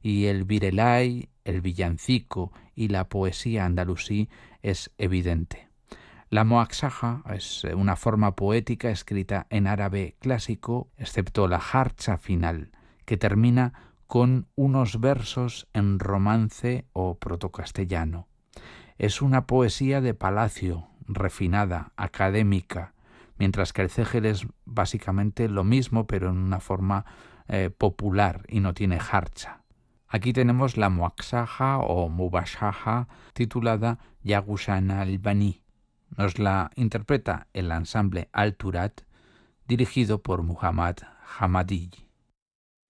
y el virelai, el villancico y la poesía andalusí es evidente. La muaxaja es una forma poética escrita en árabe clásico, excepto la jarcha final, que termina con unos versos en romance o protocastellano. Es una poesía de palacio, refinada, académica, mientras que el cégel es básicamente lo mismo, pero en una forma popular y no tiene jarcha. Aquí tenemos la muaxaja o mubashaja titulada Yagushan al-Bani. Nos la interpreta el ensamble Al-Turat, dirigido por Muhammad Hamadi.